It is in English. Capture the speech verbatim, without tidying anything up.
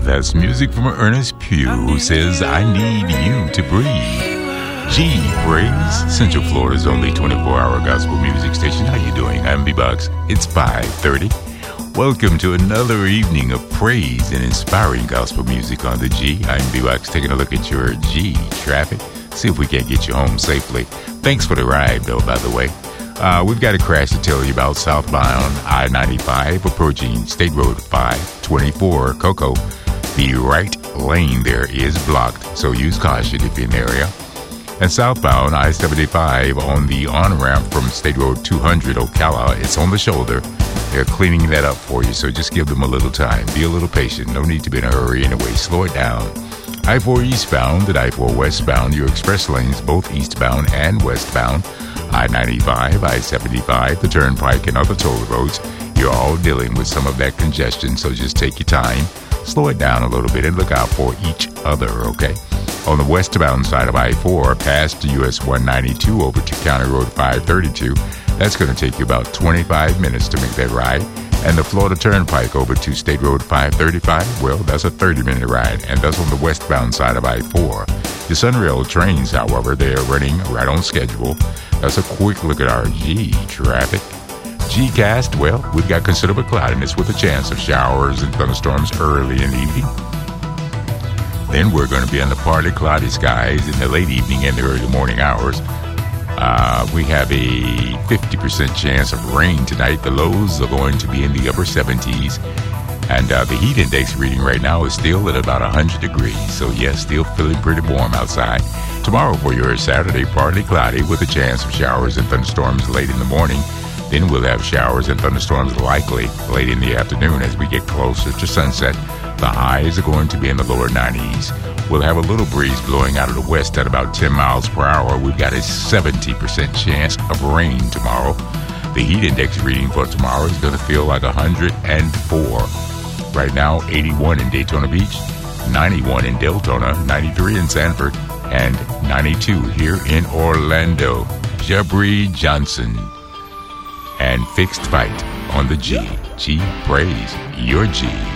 That's music from Ernest Pugh, who says, I need you to breathe. G, praise, Central Florida's only twenty-four hour gospel music station. How you doing? I'm B-Box. It's five thirty. Welcome to another evening of praise and inspiring gospel music on the G. I'm B-Box, taking a look at your G traffic. See if we can't get you home safely. Thanks for the ride, though, by the way. Uh, we've got a crash to tell you about southbound I ninety-five approaching State Road five twenty-four, Cocoa. The right lane there is blocked, so use caution if you're in the area. And southbound I seventy-five on the on-ramp from State Road two hundred, Ocala, it's on the shoulder. They're cleaning that up for you, so just give them a little time. Be a little patient. No need to be in a hurry anyway. Slow it down. I four eastbound and I four westbound, your express lanes, both eastbound and westbound. I ninety-five, I seventy-five, the Turnpike, and other toll roads. You're all dealing with some of that congestion, so just take your time. Slow it down a little bit and look out for each other, okay? On the westbound side of I four, past U S one ninety-two over to County Road five thirty-two, that's going to take you about twenty-five minutes to make that ride. And the Florida Turnpike over to State Road five thirty-five, well, that's a thirty-minute ride, and that's on the westbound side of I four. The Sunrail trains, however, they are running right on schedule. That's a quick look at our G traffic. G-Cast, well, we've got considerable cloudiness with a chance of showers and thunderstorms early in the evening. Then we're going to be on the partly cloudy skies in the late evening and the early morning hours. Uh, we have a fifty percent chance of rain tonight. The lows are going to be in the upper seventies. And uh, the heat index reading right now is still at about one hundred degrees. So, yes, still feeling pretty warm outside. Tomorrow for your Saturday, partly cloudy with a chance of showers and thunderstorms late in the morning. Then we'll have showers and thunderstorms likely late in the afternoon as we get closer to sunset. The highs are going to be in the lower nineties. We'll have a little breeze blowing out of the west at about ten miles per hour. We've got a seventy percent chance of rain tomorrow. The heat index reading for tomorrow is going to feel like one hundred four. Right now, eighty-one in Daytona Beach, ninety-one in Deltona, ninety-three in Sanford, and ninety-two here in Orlando. Jabri Johnson and Fixed Fight on the G. G praise your G.